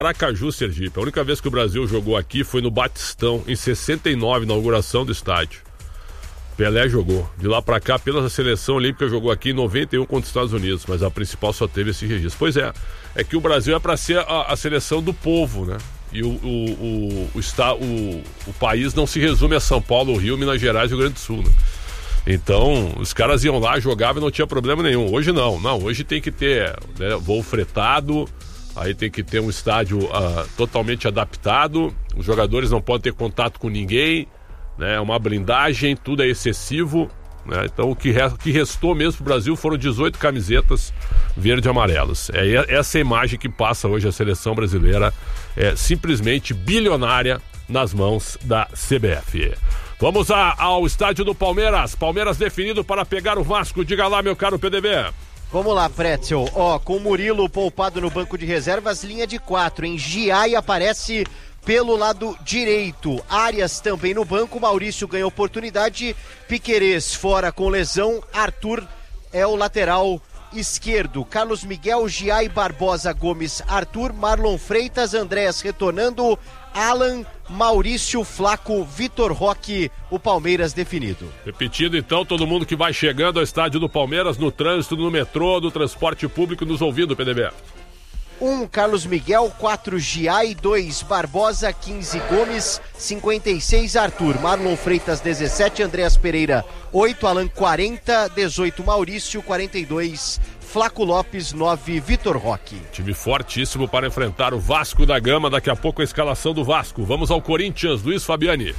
Aracaju, Sergipe. A única vez que o Brasil jogou aqui foi no Batistão, em 69, inauguração do estádio. Pelé jogou. De lá pra cá, apenas a seleção olímpica jogou aqui em 91 contra os Estados Unidos, mas a principal só teve esse registro. Pois é que o Brasil é pra ser a seleção do povo, né? E o país não se resume a São Paulo, Rio, Minas Gerais e Rio Grande do Sul, né? Então, os caras iam lá, jogavam e não tinha problema nenhum. Hoje não, hoje tem que ter, né, voo fretado, aí tem que ter um estádio totalmente adaptado, os jogadores não podem ter contato com ninguém, né, uma blindagem, tudo é excessivo, né? Então o que restou mesmo pro Brasil foram 18 camisetas verde e amarelas. É essa imagem que passa hoje a seleção brasileira, simplesmente bilionária nas mãos da CBF. Vamos ao estádio do Palmeiras. Palmeiras definido para pegar o Vasco. Diga lá, meu caro PDB. Vamos lá, Pretzel. Com o Murilo poupado no banco de reservas, linha de 4, hein? Giai aparece pelo lado direito. Arias também no banco. Maurício ganha oportunidade. Piquerez fora com lesão. Arthur é o lateral esquerdo. Carlos Miguel, Giai, Barbosa, Gomes, Arthur, Marlon Freitas, Andréas retornando, Alan, Maurício, Flaco, Vitor Roque, o Palmeiras definido. Repetido então, todo mundo que vai chegando ao estádio do Palmeiras, no trânsito, no metrô, no transporte público, nos ouvindo, PDB. 1, Carlos Miguel, 4, Giai, 2, Barbosa, 15, Gomes, 56, Arthur, Marlon Freitas, 17, Andréas Pereira, 8, Alan, 40, 18, Maurício, 42, Flaco Lopes, 9, Vitor Roque. Time fortíssimo para enfrentar o Vasco da Gama, daqui a pouco a escalação do Vasco. Vamos ao Corinthians, Luiz Fabiani.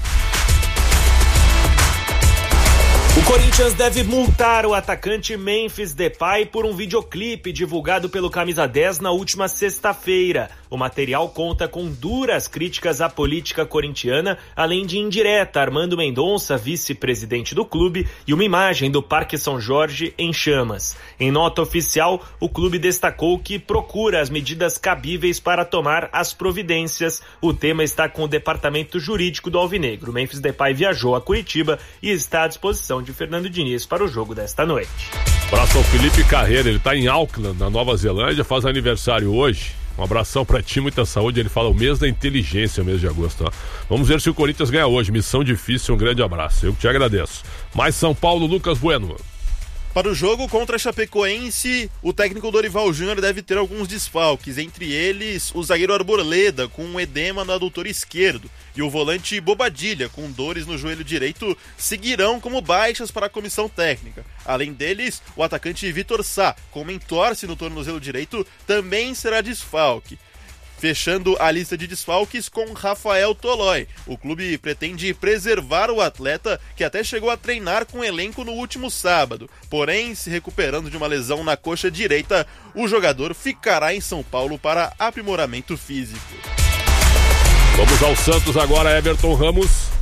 O Corinthians deve multar o atacante Memphis Depay por um videoclipe divulgado pelo Camisa 10 na última sexta-feira. O material conta com duras críticas à política corintiana, além de indireta Armando Mendonça, vice-presidente do clube, e uma imagem do Parque São Jorge em chamas. Em nota oficial, o clube destacou que procura as medidas cabíveis para tomar as providências. O tema está com o departamento jurídico do Alvinegro. Memphis Depay viajou a Curitiba e está à disposição de Fernando Diniz para o jogo desta noite. Abraço Felipe Carreira, ele está em Auckland, na Nova Zelândia, faz aniversário hoje. Um abração pra ti, muita saúde. Ele fala o mês da inteligência, o mês de agosto. Ó. Vamos ver se o Corinthians ganha hoje. Missão difícil, um grande abraço. Eu que te agradeço. Mais São Paulo, Lucas Bueno. Para o jogo contra a Chapecoense, o técnico Dorival Júnior deve ter alguns desfalques, entre eles o zagueiro Arboleda, com um edema no adutor esquerdo, e o volante Bobadilha, com dores no joelho direito, seguirão como baixas para a comissão técnica. Além deles, o atacante Vitor Sá, com entorse no tornozelo direito, também será desfalque. Fechando a lista de desfalques com Rafael Tolói. O clube pretende preservar o atleta, que até chegou a treinar com o elenco no último sábado. Porém, se recuperando de uma lesão na coxa direita, o jogador ficará em São Paulo para aprimoramento físico. Vamos ao Santos agora, Everton Ramos.